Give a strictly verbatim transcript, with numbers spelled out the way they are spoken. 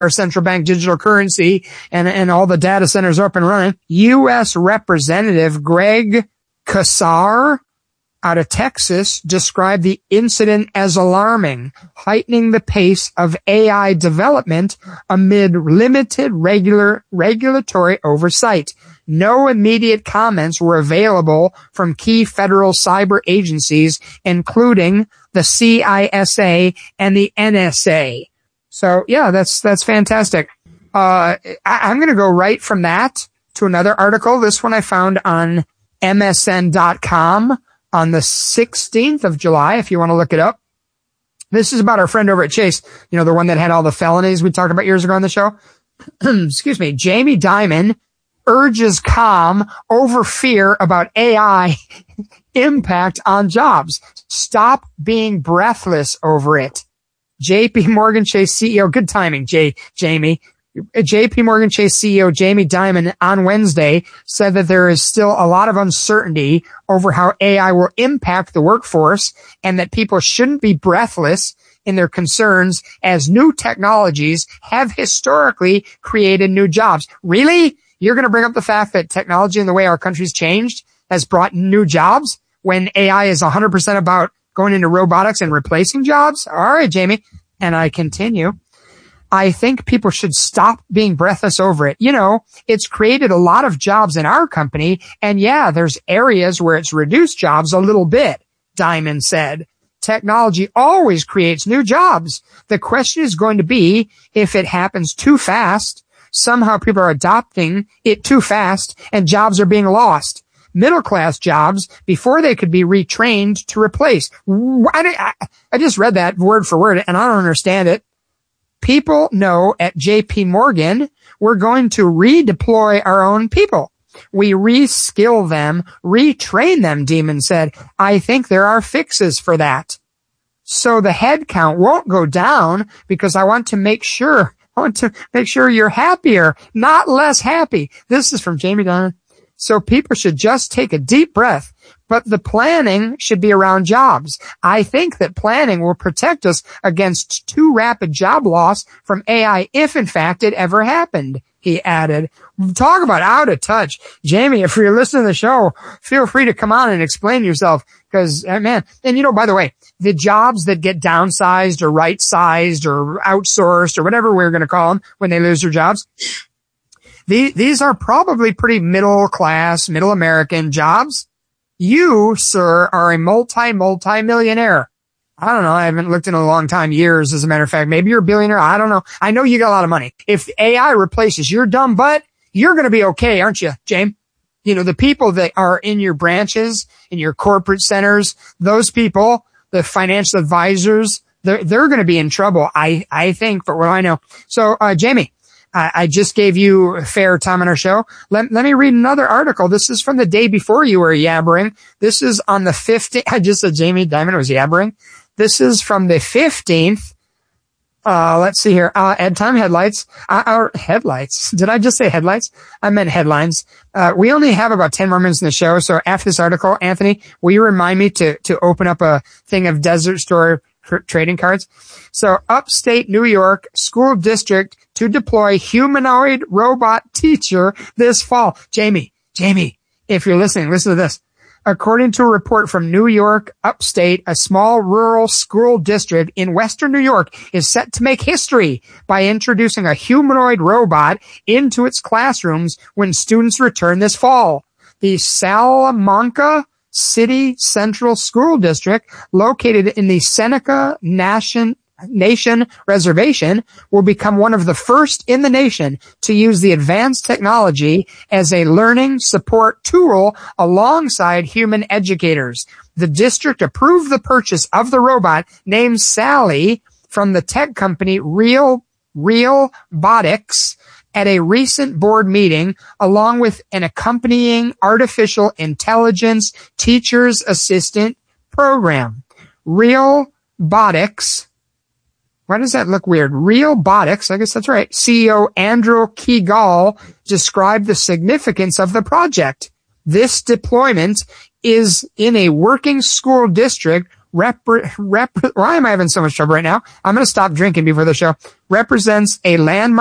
our central bank digital currency and, and all the data centers are up and running. U S Representative Greg Casar out of Texas described the incident as alarming, heightening the pace of A I development amid limited regular regulatory oversight. No immediate comments were available from key federal cyber agencies, including the C I S A and the N S A. So yeah, that's, that's fantastic. Uh, I, I'm going to go right from that to another article. This one I found on M S N dot com. On the sixteenth of July, if you want to look it up. This is about our friend over at Chase, you know, the one that had all the felonies we talked about years ago on the show. Excuse me. Jamie Dimon urges calm over fear about A I impact on jobs. Stop being breathless over it. J P Morgan Chase C E O, good timing, J, Jamie. J P Morgan Chase C E O Jamie Dimon on Wednesday said that there is still a lot of uncertainty over how A I will impact the workforce and that people shouldn't be breathless in their concerns as new technologies have historically created new jobs. Really? You're going to bring up the fact that technology and the way our country's changed has brought new jobs when A I is one hundred percent about going into robotics and replacing jobs? All right, Jamie. And I continue. I think people should stop being breathless over it. You know, it's created a lot of jobs in our company, and yeah, there's areas where it's reduced jobs a little bit, Dimon said. Technology always creates new jobs. The question is going to be if it happens too fast, somehow people are adopting it too fast, and jobs are being lost. Middle-class jobs before they could be retrained to replace. I, I just read that word for word, and I don't understand it. People know at J P Morgan, we're going to redeploy our own people. We reskill them, retrain them, Dimon said. I think there are fixes for that. So the head count won't go down because I want to make sure, I want to make sure you're happier, not less happy. This is from Jamie Dimon. So people should just take a deep breath, but the planning should be around jobs. I think that planning will protect us against too rapid job loss from A I if in fact it ever happened, he added. Talk about out of touch. Jamie, if you're listening to the show, feel free to come on and explain yourself because, uh, man, and you know, by the way, the jobs that get downsized or right-sized or outsourced or whatever we're going to call them when they lose their jobs, these are probably pretty middle class, middle American jobs. You, sir, are a multi, multi-millionaire. I don't know. I haven't looked in a long time, years, as a matter of fact. Maybe you're a billionaire. I don't know. I know you got a lot of money. If A I replaces your dumb butt, you're going to be okay, aren't you, James? You know, the people that are in your branches, in your corporate centers, those people, the financial advisors, they're, they're going to be in trouble, I, I think, but what do I know? So, uh, Jamie, I just gave you a fair time on our show. Let, let me read another article. This is from the day before you were yabbering. This is on the fifteenth. I just said Jamie Dimon was yabbering. This is from the fifteenth. Uh, let's see here. Uh, Ed Time headlights. Uh, our headlights. Did I just say headlights? I meant headlines. Uh, we only have about ten more minutes in the show. So after this article, Anthony, will you remind me to, to open up a thing of Desert Store trading cards? So upstate New York school district to deploy humanoid robot teacher this fall. Jamie, Jamie, if you're listening, listen to this. According to a report from New York Upstate, a small rural school district in Western New York is set to make history by introducing a humanoid robot into its classrooms when students return this fall. The Salamanca City Central School District, located in the Seneca Nation Nation Reservation, will become one of the first in the nation to use the advanced technology as a learning support tool alongside human educators. The district approved the purchase of the robot named Sally from the tech company Real Realbotix at a recent board meeting, along with an accompanying artificial intelligence teacher's assistant program. Realbotix. Why does that look weird? Realbotix, I guess that's right. C E O Andrew Kegal described the significance of the project. This deployment is in a working school district rep, rep, why am I having so much trouble right now? I'm going to stop drinking before the show. Represents a landmark